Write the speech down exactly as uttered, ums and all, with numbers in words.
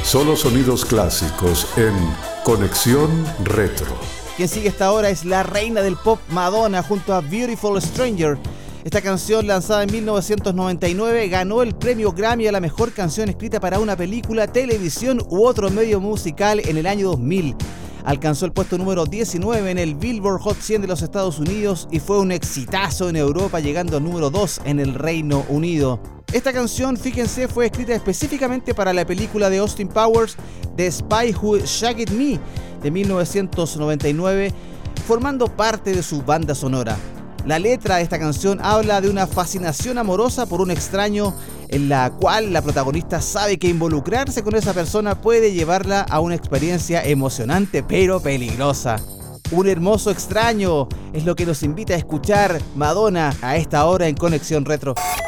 Solo sonidos clásicos en Conexión Retro. Quien sigue esta hora es la reina del pop Madonna junto a Beautiful Stranger. Esta canción, lanzada en mil novecientos noventa y nueve, ganó el premio Grammy a la mejor canción escrita para una película, televisión u otro medio musical en el año dos mil. Alcanzó el puesto número diecinueve en el Billboard Hot cien de los Estados Unidos y fue un exitazo en Europa, llegando al número dos en el Reino Unido. Esta canción, fíjense, fue escrita específicamente para la película de Austin Powers, The Spy Who Shagged Me, de mil novecientos noventa y nueve, formando parte de su banda sonora. La letra de esta canción habla de una fascinación amorosa por un extraño, en la cual la protagonista sabe que involucrarse con esa persona puede llevarla a una experiencia emocionante pero peligrosa. Un hermoso extraño es lo que nos invita a escuchar Madonna a esta hora en Conexión Retro.